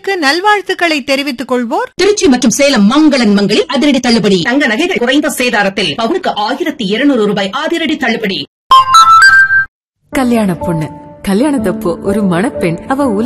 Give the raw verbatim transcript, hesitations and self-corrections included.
உங்களுக்கு நல்வாழ்த்துக்களை தெரிவித்துக் கொள்வோர் திருச்சி மற்றும் சேலம் மங்களன் மங்களில் அதிரடி தள்ளுபடி. தங்க நகைகள் குறைந்த சேதாரத்தில் பவுனுக்கு ஆயிரத்தி இருநூறு ரூபாய் அதிரடி தள்ளுபடி. கல்யாண பொண்ணு கல்யாணத்தப்போ ஒரு மணப்பெண் அவ